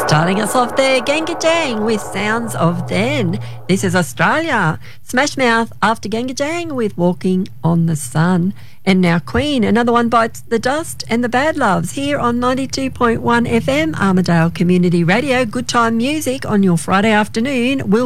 Starting us off there, Genga Jang with Sounds of Then. This is Australia. Smash Mouth after Genga Jang with Walking on the Sun. And now Queen, Another One Bites the Dust, and the Bad Loves here on 92.1 FM, Armidale Community Radio. Good time music on your Friday afternoon. We'll